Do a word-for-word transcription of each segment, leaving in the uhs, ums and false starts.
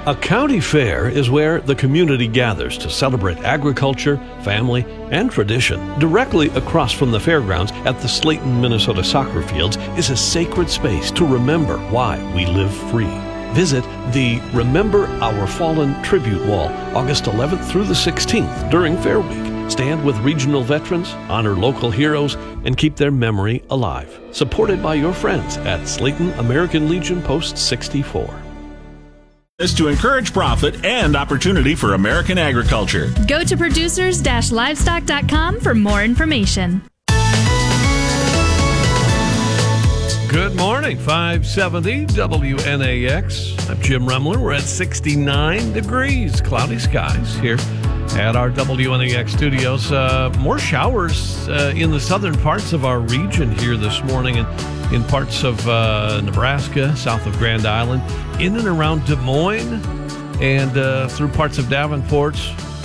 A county fair is where the community gathers to celebrate agriculture, family, and tradition. Directly across from the fairgrounds at the Slayton, Minnesota soccer fields is a sacred space to remember why we live free. Visit the Remember Our Fallen Tribute Wall August eleventh through the sixteenth during Fair Week. Stand with regional veterans, honor local heroes, and keep their memory alive. Supported by your friends at Slayton American Legion Post sixty-four. Is to encourage profit and opportunity for American agriculture. Go to producers dash livestock dot com for more information. Good morning, five seventy W N A X. I'm Jim Remler. We're at sixty-nine degrees, cloudy skies here at our W N A X studios. Uh, more showers uh, in the southern parts of our region here this morning, and in parts of uh, Nebraska, south of Grand Island, in and around Des Moines, and uh, through parts of Davenport,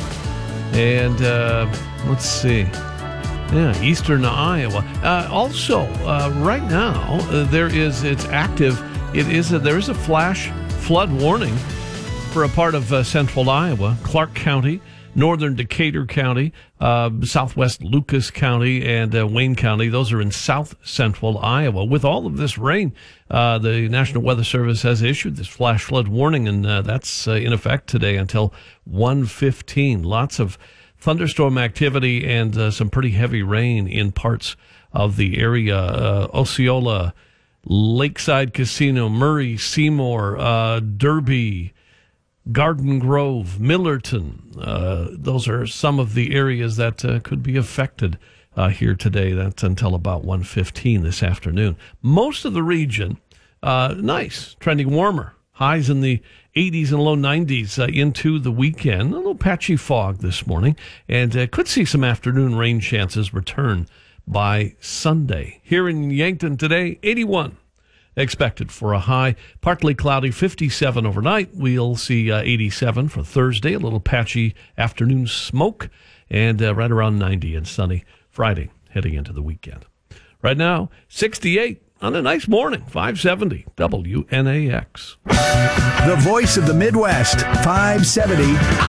and uh, let's see, yeah, eastern Iowa. Uh, also, uh, right now, uh, there is, it's active, it is a, there is a flash flood warning for a part of uh, central Iowa, Clark County, northern Decatur County, uh, southwest Lucas County, and uh, Wayne County. Those are in south central Iowa. With all of this rain, uh, the National Weather Service has issued this flash flood warning, and uh, that's uh, in effect today until one fifteen. Lots of thunderstorm activity and uh, some pretty heavy rain in parts of the area. Uh, Osceola, Lakeside Casino, Murray, Seymour, uh, Derby, Garden Grove, Millerton. Uh, those are some of the areas that uh, could be affected uh, here today. That's until about one fifteen this afternoon. Most of the region, uh, nice, trending warmer. Highs in the eighties and low nineties uh, into the weekend. A little patchy fog this morning, and uh, could see some afternoon rain chances return by Sunday. Here in Yankton today, eighty-one. Expected for a high, partly cloudy, fifty-seven overnight. We'll see uh, eighty-seven for Thursday, a little patchy afternoon smoke, and uh, right around ninety and sunny Friday, heading into the weekend. Right now, sixty-eight on a nice morning, five seventy W N A X. The voice of the Midwest, five seventy.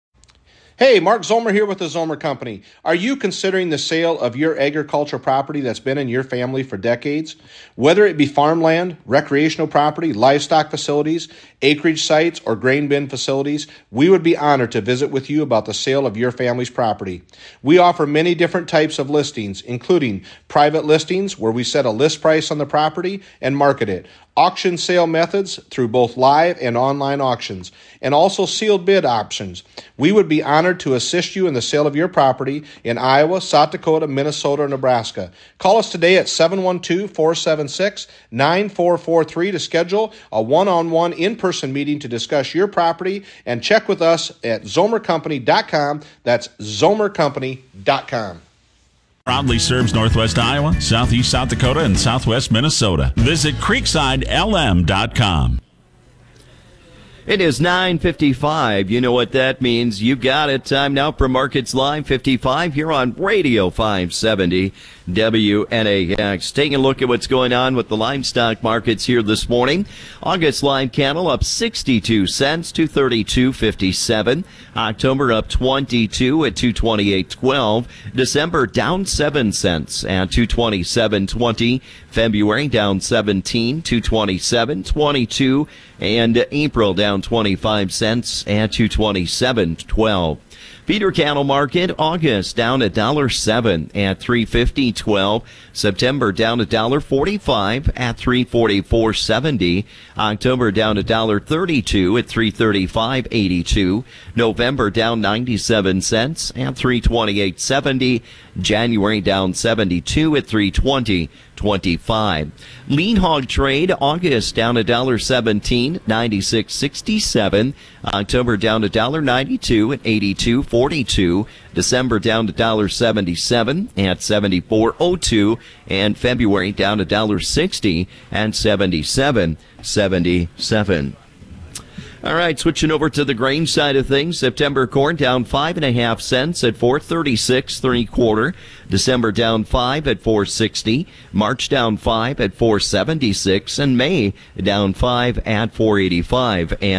Hey, Mark Zomer here with the Zomer Company. Are you considering the sale of your agricultural property that's been in your family for decades? Whether it be farmland, recreational property, livestock facilities, acreage sites, or grain bin facilities, we would be honored to visit with you about the sale of your family's property. We offer many different types of listings, including private listings where we set a list price on the property and market it, auction sale methods through both live and online auctions, and also sealed bid options. We would be honored to assist you in the sale of your property in Iowa, South Dakota, Minnesota, or Nebraska. Call us today at seven one two, four seven six, nine four four three to schedule a one-on-one in-person meeting to discuss your property, and check with us at zomer company dot com. That's zomer company dot com. Proudly serves Northwest Iowa, Southeast South Dakota, and Southwest Minnesota. Visit creekside L M dot com. It is nine fifty-five. You know what that means. You got it. Time now for Markets Live fifty-five here on Radio five seventy W N A X. Taking a look at what's going on with the livestock markets here this morning. August live cattle up sixty-two cents, two thirty-two fifty-seven. October up twenty-two at two twenty-eight twelve. December down seven cents at two twenty-seven twenty. February down seventeen, two twenty-seven twenty-two. And April down twenty-five cents at two twenty-seven twelve. Feeder cattle market, August down a dollar seven at three fifty twelve. September down a dollar forty-five at three forty-four seventy. October down a dollar thirty-two at three thirty-five eighty-two. November down ninety-seven cents at three twenty-eight seventy. January down seventy-two at three twenty twenty-five. Lean hog trade, August down a dollar seventeen, ninety-six sixty-seven. October down a dollar ninety-two at eighty-two forty-two. December down to a dollar seventy-seven at seventy-four oh two, and February down a dollar sixty at seventy-seven seventy-seven. All right, switching over to the grain side of things. September corn down five and a half cents at four thirty-six three quarter. December down five at four sixty. March down five at four seventy-six, and May down five at four eighty-five. And